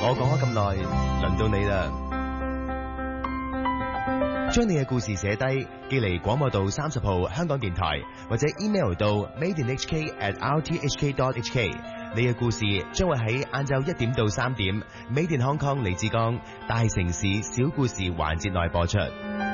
我講咗咁耐，輪到你啦。將你嘅故事寫低，寄嚟廣播道30號香港電台，或者 email 到 madeinhk@rthk.hk。你嘅故事將會喺晏晝1點到3點，Made in Hong Kong 李志剛大城市小故事環節內播出。